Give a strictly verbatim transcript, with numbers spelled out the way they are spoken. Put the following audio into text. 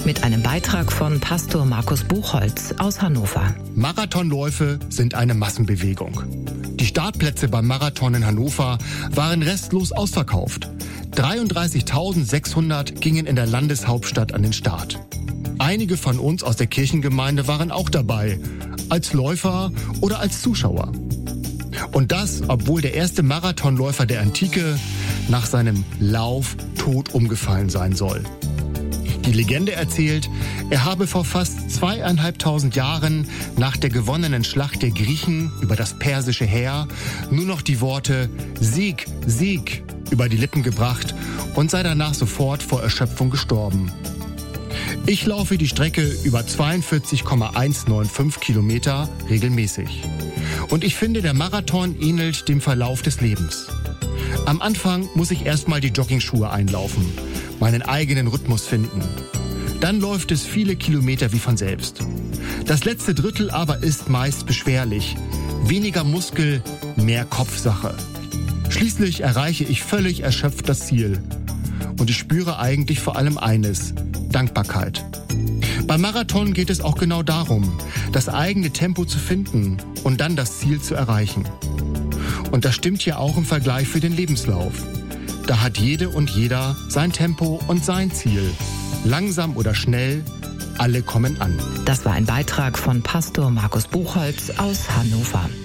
Mit einem Beitrag von Pastor Markus Buchholz aus Hannover. Marathonläufe sind eine Massenbewegung. Die Startplätze beim Marathon in Hannover waren restlos ausverkauft. dreiunddreißigtausendsechshundert gingen in der Landeshauptstadt an den Start. Einige von uns aus der Kirchengemeinde waren auch dabei, als Läufer oder als Zuschauer. Und das, obwohl der erste Marathonläufer der Antike nach seinem Lauf tot umgefallen sein soll. Die Legende erzählt, er habe vor fast zweieinhalbtausend Jahren nach der gewonnenen Schlacht der Griechen über das persische Heer nur noch die Worte Sieg, Sieg über die Lippen gebracht und sei danach sofort vor Erschöpfung gestorben. Ich laufe die Strecke über zweiundvierzig Komma hundertfünfzehn Kilometer regelmäßig. Und ich finde, der Marathon ähnelt dem Verlauf des Lebens. Am Anfang muss ich erstmal die Joggingschuhe einlaufen, meinen eigenen Rhythmus finden. Dann läuft es viele Kilometer wie von selbst. Das letzte Drittel aber ist meist beschwerlich. Weniger Muskel, mehr Kopfsache. Schließlich erreiche ich völlig erschöpft das Ziel. Und ich spüre eigentlich vor allem eines: Dankbarkeit. Beim Marathon geht es auch genau darum, das eigene Tempo zu finden und dann das Ziel zu erreichen. Und das stimmt ja auch im Vergleich für den Lebenslauf. Da hat jede und jeder sein Tempo und sein Ziel. Langsam oder schnell, alle kommen an. Das war ein Beitrag von Pastor Markus Buchholz aus Hannover.